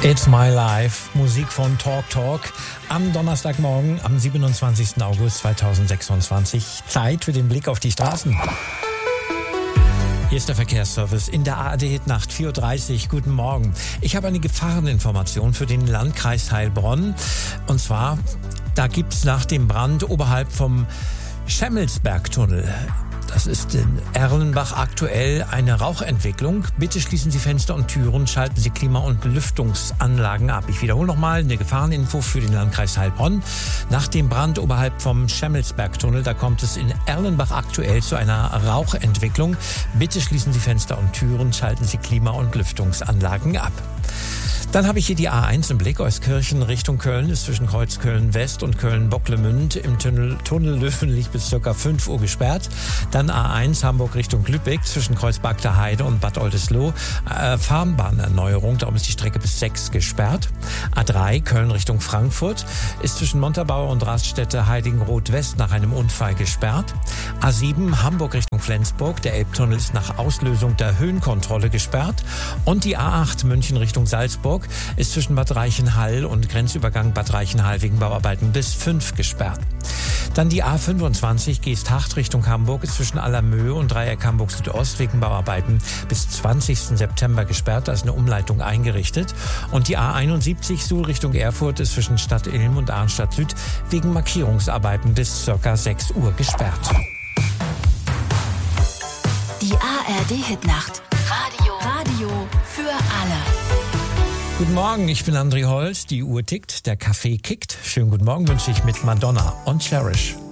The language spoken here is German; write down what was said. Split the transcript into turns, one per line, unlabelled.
It's My Life, Musik von Talk Talk am Donnerstagmorgen, am 27. August 2026. Zeit für den Blick auf die Straßen. Hier ist der Verkehrsservice in der ARD-Hit-Nacht, 4.30 Uhr. Guten Morgen. Ich habe eine Gefahreninformation für den Landkreis Heilbronn. Und zwar, da gibt es nach dem Brand oberhalb vom Schemmelsbergtunnel, das ist in Erlenbach, aktuell eine Rauchentwicklung. Bitte schließen Sie Fenster und Türen, schalten Sie Klima- und Lüftungsanlagen ab. Ich wiederhole nochmal eine Gefahreninfo für den Landkreis Heilbronn. Nach dem Brand oberhalb vom Schemmelsbergtunnel, da kommt es in Erlenbach aktuell zu einer Rauchentwicklung. Bitte schließen Sie Fenster und Türen, schalten Sie Klima- und Lüftungsanlagen ab. Dann habe ich hier die A1 im Blick. Euskirchen Richtung Köln ist zwischen Kreuz Köln-West und Köln-Bocklemünd im Tunnel Löwenlich bis ca. 5 Uhr gesperrt. Dann A1 Hamburg Richtung Lübeck zwischen Kreuz Bagda Heide und Bad Oldesloe. Fahrbahnerneuerung, darum ist die Strecke bis 6 gesperrt. A3 Köln Richtung Frankfurt ist zwischen Montabaur und Raststätte Heidingroth-West nach einem Unfall gesperrt. A7 Hamburg Richtung Flensburg. Der Elbtunnel ist nach Auslösung der Höhenkontrolle gesperrt. Und die A8 München Richtung Salzburg ist zwischen Bad Reichenhall und Grenzübergang Bad Reichenhall wegen Bauarbeiten bis 5 gesperrt. Dann die A25 Geesthacht Richtung Hamburg ist zwischen Allermöhe und Dreieck Hamburg Südost wegen Bauarbeiten bis 20. September gesperrt. Da ist eine Umleitung eingerichtet. Und die A71 Suhl Richtung Erfurt ist zwischen Stadt Ilm und Arnstadt Süd wegen Markierungsarbeiten bis ca. 6 Uhr gesperrt.
Die ARD-Hitnacht. Radio für alle.
Guten Morgen, ich bin André Holz. Die Uhr tickt, der Kaffee kickt. Schönen guten Morgen wünsche ich mit Madonna und Cherish.